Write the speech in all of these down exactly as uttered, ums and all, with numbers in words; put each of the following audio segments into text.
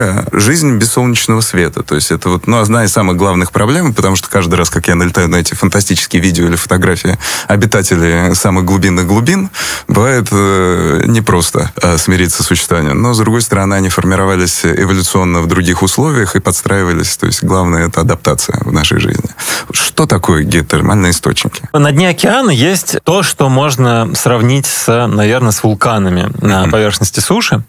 жизнь без солнечного света. То есть это вот, ну, одна из самых главных проблем, потому что каждый раз, как я налетаю на эти фантастические видео или фотографии обитателей самых глубинных глубин, бывает э, непросто э, смириться с существованием. Но, с другой стороны, они формировались эволюционно в других условиях и подстраивались. То есть главное — это адаптация в нашей жизни. Что такое геотермальные источники? На дне океана есть то, что можно сравнить с, наверное, с вулканами mm-hmm. на поверхности суши.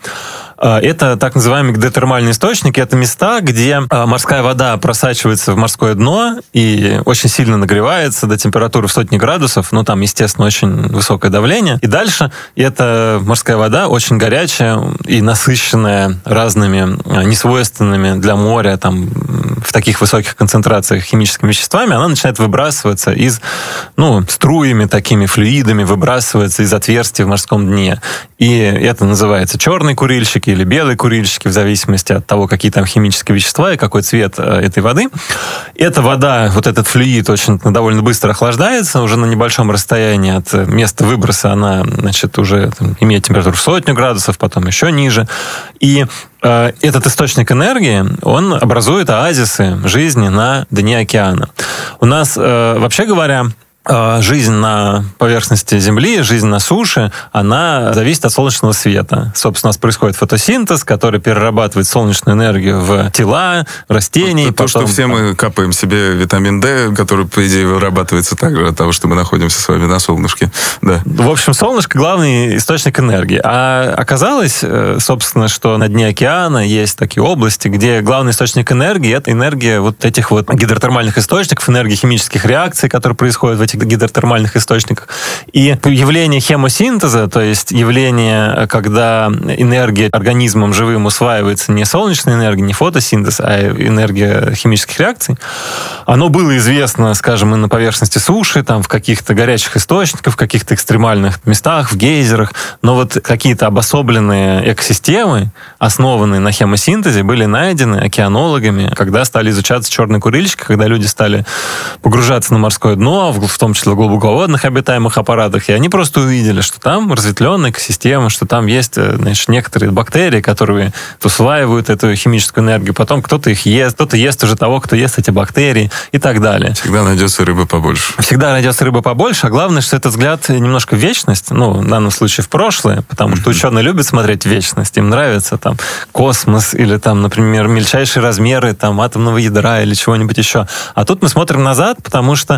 Это так называемые гидротермальные источники. Это места, где морская вода просачивается в морское дно и очень сильно нагревается до температуры в сотни градусов. Ну, там, естественно, очень высокое давление. И дальше эта морская вода очень горячая и насыщенная разными несвойственными для моря там, в таких высоких концентрациях химическими веществами. Она начинает выбрасываться из, ну, струями, такими флюидами, выбрасывается из отверстий в морском дне. И это называется черный курильщик или белые курильщики, в зависимости от того, какие там химические вещества и какой цвет этой воды. Эта вода, вот этот флюид очень довольно быстро охлаждается, уже на небольшом расстоянии от места выброса она, значит, уже там, имеет температуру в сотню градусов, потом еще ниже. И э, этот источник энергии, он образует оазисы жизни на дне океана. У нас, э, вообще говоря, жизнь на поверхности Земли, жизнь на суше, она зависит от солнечного света. Собственно, у нас происходит фотосинтез, который перерабатывает солнечную энергию в тела, растений. То, потом... что все мы капаем себе витамин D, который, по идее, вырабатывается также от того, что мы находимся с вами на солнышке. Да. В общем, солнышко — главный источник энергии. А оказалось, собственно, что на дне океана есть такие области, где главный источник энергии — это энергия вот этих вот гидротермальных источников, энергии химических реакций, которые происходят в этих гидротермальных источниках. И явление хемосинтеза, то есть явление, когда энергия организмом живым усваивается не солнечная энергия, не фотосинтез, а энергия химических реакций, оно было известно, скажем, и на поверхности суши, там, в каких-то горячих источниках, в каких-то экстремальных местах, в гейзерах, но вот какие-то обособленные экосистемы, основанные на хемосинтезе, были найдены океанологами, когда стали изучаться черные курильщики, когда люди стали погружаться на морское дно, в том числе в глубоководных обитаемых аппаратах, и они просто увидели, что там разветвленная экосистема, что там есть, значит, некоторые бактерии, которые усваивают эту химическую энергию, потом кто-то их ест, кто-то ест уже того, кто ест эти бактерии и так далее. Всегда найдется рыба побольше. Всегда найдется рыба побольше, а главное, что этот взгляд немножко в вечность, ну, в данном случае в прошлое, потому что ученые любят смотреть в вечность, им нравится там космос или там, например, мельчайшие размеры там атомного ядра или чего-нибудь еще. А тут мы смотрим назад, потому что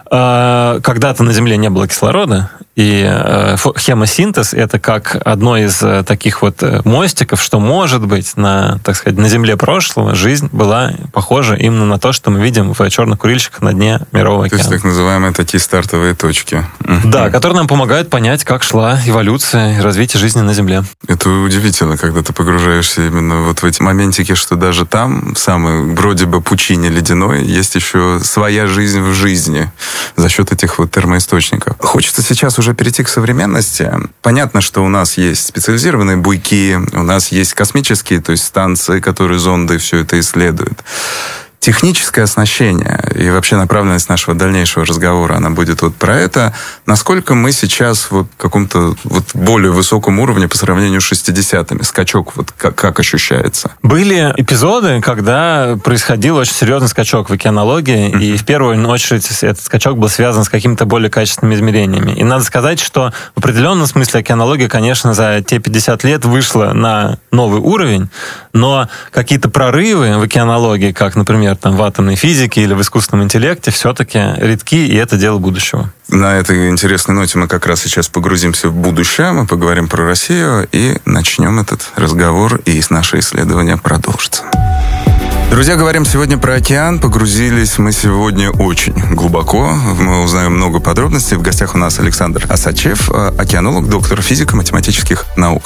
э, когда-то на Земле не было кислорода, и э, хемосинтез — это как одно из э, таких вот мостиков, что, может быть, на, так сказать, на Земле прошлого жизнь была похожа именно на то, что мы видим в черных курильщиках на дне Мирового океана. То есть так называемые такие стартовые точки. Да, которые нам помогают понять, как шла эволюция и развитие жизни на Земле. Это удивительно, когда ты погружаешься именно вот в эти моментики, что даже там, в самой вроде бы пучине ледяной, есть еще своя жизнь в жизни за счет этих вот термоисточников. Хочется сейчас уже перейти к современности. Понятно, что у нас есть специализированные буйки, у нас есть космические, то есть станции, которые зонды все это исследуют. Техническое оснащение и вообще направленность нашего дальнейшего разговора, она будет вот про это. Насколько мы сейчас вот в каком-то вот более высоком уровне по сравнению с шестидесятыми? Скачок вот как, как ощущается? Были эпизоды, когда происходил очень серьезный скачок в океанологии, mm-hmm. и в первую очередь этот скачок был связан с какими-то более качественными измерениями. И надо сказать, что в определенном смысле океанология, конечно, за те пятьдесят лет вышла на новый уровень, но какие-то прорывы в океанологии, как, например, там, в атомной физике или в искусственном интеллекте, все-таки редки, и это дело будущего. На этой интересной ноте мы как раз сейчас погрузимся в будущее, мы поговорим про Россию и начнем этот разговор, и наше исследование продолжится. Друзья, говорим сегодня про океан. Погрузились мы сегодня очень глубоко. Мы узнаем много подробностей. В гостях у нас Александр Осадчев, океанолог, доктор физико-математических наук.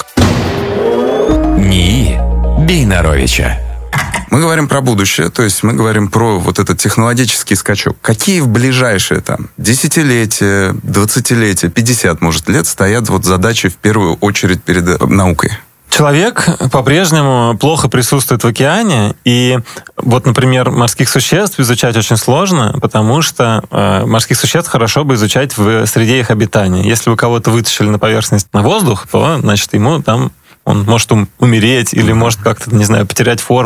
НИИ Бейнаровича. Мы говорим про будущее, то есть мы говорим про вот этот технологический скачок. Какие в ближайшие там десятилетия, двадцатилетия, пятьдесят, может, лет стоят вот задачи в первую очередь перед наукой? Человек по-прежнему плохо присутствует в океане, и вот, например, морских существ изучать очень сложно, потому что э, морских существ хорошо бы изучать в среде их обитания. Если вы кого-то вытащили на поверхность на воздух, то, значит, ему там Он может ум- умереть или может как-то, не знаю, потерять форму.